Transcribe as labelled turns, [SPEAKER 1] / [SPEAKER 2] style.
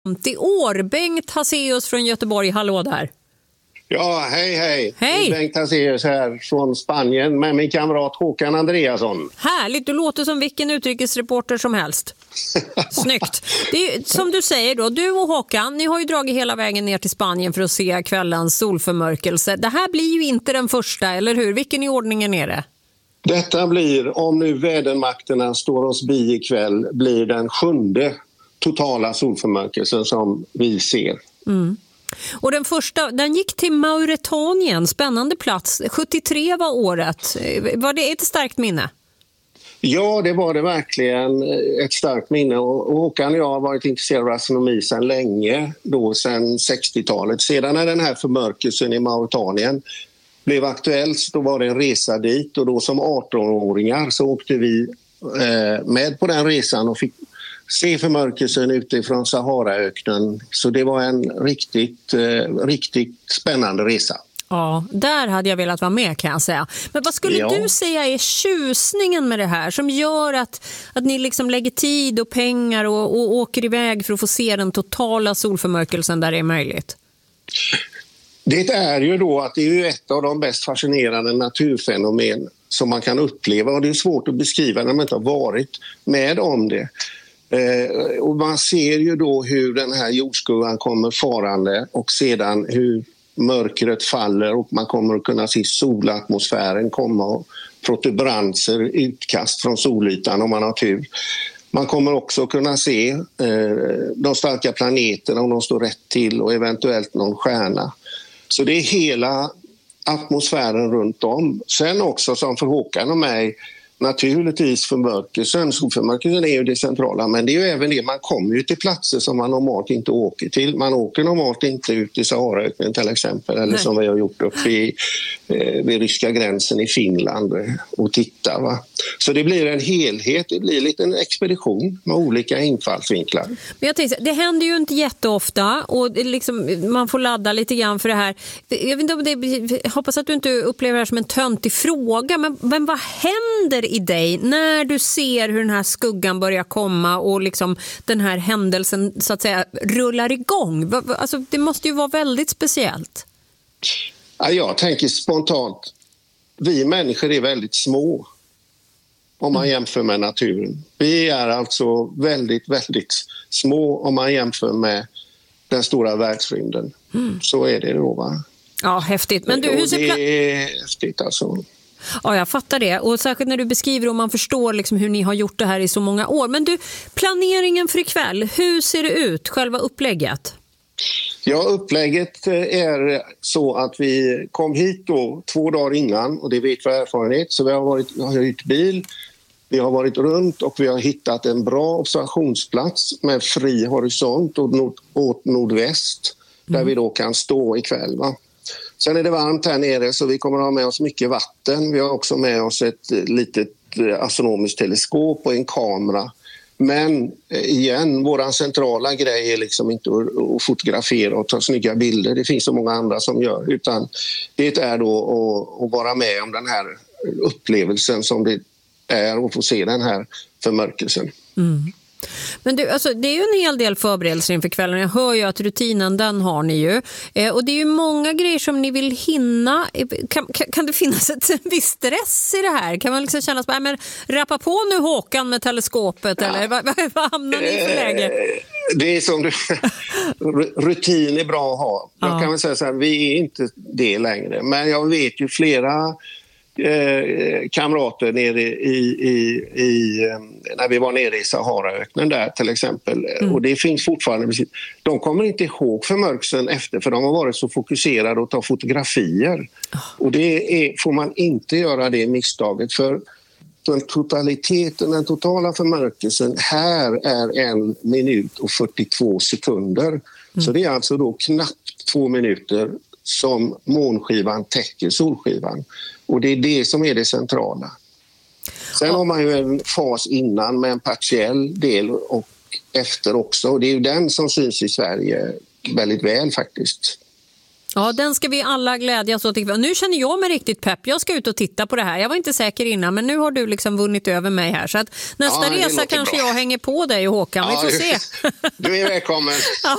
[SPEAKER 1] 50 år. Bengt Haseus från Göteborg, hallå där.
[SPEAKER 2] Ja, hej.
[SPEAKER 1] Hej.
[SPEAKER 2] Bengt Haseus här från Spanien med min kamrat Håkan Andreasson.
[SPEAKER 1] Härligt, du låter som vilken utrikesreporter som helst. Snyggt. Det är, som du säger då, du och Håkan, ni har ju dragit hela vägen ner till Spanien för att se kvällens solförmörkelse. Det här blir ju inte den första, eller hur? Vilken i ordningen är det?
[SPEAKER 2] Detta blir, om nu vädermakterna står oss bi ikväll, blir den 7:e totala solförmörkelsen som vi ser.
[SPEAKER 1] Mm. Och den första, den gick till Mauretanien, spännande plats. 73 var året. Var det ett starkt minne?
[SPEAKER 2] Ja, det var det verkligen, ett starkt minne. Och Håkan och jag har varit intresserade av astronomi sedan länge, då sedan 60-talet. Sedan när den här förmörkelsen i Mauretanien blev aktuell, då var det en resa dit, och då som 18-åringar så åkte vi med på den resan och fick se förmörkelsen utifrån Saharaöknen. Så det var en riktigt spännande resa.
[SPEAKER 1] Ja, där hade jag velat vara med, kan jag säga. Men vad skulle du säga är tjusningen med det här som gör att ni liksom lägger tid och pengar och åker iväg för att få se den totala solförmörkelsen där det är möjligt?
[SPEAKER 2] Det är ju då att det är ju ett av de bäst fascinerande naturfenomen som man kan uppleva, och det är svårt att beskriva när man inte har varit med om det. Och man ser ju då hur den här jordskuggan kommer farande och sedan hur mörkret faller, och man kommer att kunna se solatmosfären komma och protuberanser, utkast från solytan om man har tur. Man kommer också kunna se de starka planeterna om de står rätt till, och eventuellt någon stjärna. Så det är hela atmosfären runt om. Sen också, som för Håkan och mig, naturligtvis förmörkelsen. Solförmörkelsen är ju det centrala, men det är ju även det, man kommer ju till platser som man normalt inte åker till. Man åker normalt inte ut i Saharaöknen till exempel, eller som vi har gjort upp vid ryska gränsen i Finland och titta. Va? Så det blir en helhet, det blir lite en expedition med olika infallsvinklar. Men
[SPEAKER 1] jag tänkte, det händer ju inte jätteofta, och liksom, man får ladda lite grann för det här. Jag vet inte om det, hoppas att du inte upplever det här som en töntig fråga, men vad händer i dig när du ser hur den här skuggan börjar komma och liksom den här händelsen så att säga rullar igång? Alltså, det måste ju vara väldigt speciellt.
[SPEAKER 2] Ja, jag tänker spontant, vi människor är väldigt små om man jämför med naturen. Vi är alltså väldigt, väldigt små om man jämför med den stora världsrymden. Så är det då, va?
[SPEAKER 1] Ja, häftigt. Men du,
[SPEAKER 2] det är häftigt alltså.
[SPEAKER 1] Ja, jag fattar det. Och särskilt när du beskriver och man förstår liksom hur ni har gjort det här i så många år. Men du, planeringen för ikväll, hur ser det ut, själva upplägget?
[SPEAKER 2] Ja, upplägget är så att vi kom hit då 2 dagar innan, och det vet vi av erfarenhet. Så vi har hyrt bil, vi har varit runt och vi har hittat en bra observationsplats med fri horisont åt nordväst, där vi då kan stå ikväll, va? Sen är det varmt här nere, så vi kommer att ha med oss mycket vatten. Vi har också med oss ett litet astronomiskt teleskop och en kamera. Men igen, våran centrala grej är liksom inte att fotografera och ta snygga bilder. Det finns så många andra som gör. Utan det är då att vara med om den här upplevelsen som det är att få se den här förmörkelsen. Mm.
[SPEAKER 1] Men du, alltså, det är ju en hel del förberedelser inför kvällen. Jag hör ju att rutinen, den har ni ju. Och det är ju många grejer som ni vill hinna. Kan det finnas ett viss stress i det här? Kan man liksom känna att rappa på nu Håkan med teleskopet? Eller vad hamnar ni för läge?
[SPEAKER 2] Det är som rutin är bra att ha. Jag kan väl säga så här, vi är inte det längre. Men jag vet ju flera kamrater nere när vi var nere i Saharaöknen där till exempel, och det finns fortfarande, de kommer inte ihåg förmörkelsen efter, för de har varit så fokuserade och ta fotografier, och får man inte göra det misstaget, för den totala förmörkelsen här är 1 minut och 42 sekunder, så det är alltså då knappt 2 minuter som månskivan täcker solskivan. Och det är det som är det centrala. Sen har man ju en fas innan med en partiell del och efter också. Och det är ju den som syns i Sverige väldigt väl faktiskt.
[SPEAKER 1] Ja, den ska vi alla glädjas åt. Nu känner jag mig riktigt pepp. Jag ska ut och titta på det här. Jag var inte säker innan, men nu har du liksom vunnit över mig här. Så att nästa resa kanske bra. Jag hänger på dig, Håkan. Vi får se.
[SPEAKER 2] Du är välkommen.